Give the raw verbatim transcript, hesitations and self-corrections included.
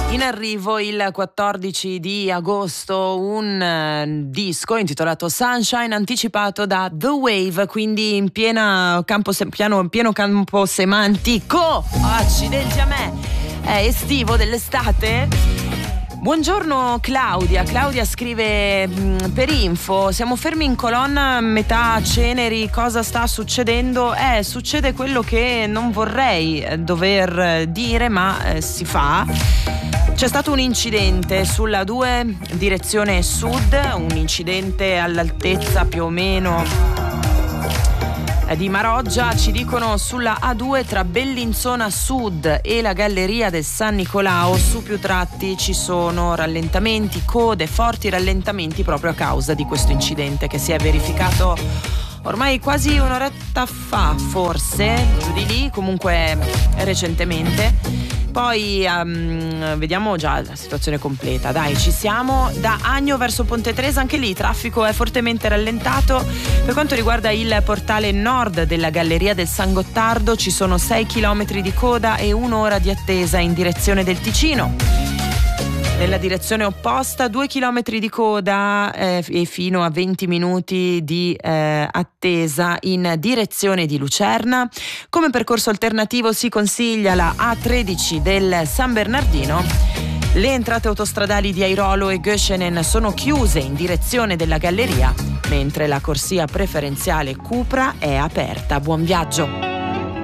In arrivo il quattordici di agosto un uh, disco intitolato Sunshine, anticipato da The Wave, quindi in piena campo se- piano, pieno campo semantico. Accidenti a me, è estivo dell'estate. Buongiorno Claudia, Claudia scrive mh, per info, siamo fermi in colonna metà Ceneri, cosa sta succedendo? Eh, succede quello che non vorrei eh, dover dire, ma eh, si fa. C'è stato un incidente sulla due direzione sud, un incidente all'altezza più o meno di Maroggia, ci dicono sulla A due tra Bellinzona Sud e la Galleria del San Nicolao. Su più tratti ci sono rallentamenti, code, forti rallentamenti proprio a causa di questo incidente che si è verificato ormai quasi un'oretta fa, forse, giù di lì, comunque recentemente. Poi um, vediamo già la situazione completa. Dai, ci siamo. Da Agno verso Ponte Tresa, anche lì il traffico è fortemente rallentato. Per quanto riguarda il portale nord della Galleria del San Gottardo, ci sono sei chilometri di coda e un'ora di attesa in direzione del Ticino. Nella direzione opposta due chilometri di coda eh, e fino a venti minuti di eh, attesa in direzione di Lucerna. Come percorso alternativo si consiglia la A tredici del San Bernardino. Le entrate autostradali di Airolo e Göschenen sono chiuse in direzione della Galleria, mentre la corsia preferenziale Cupra è aperta. Buon viaggio!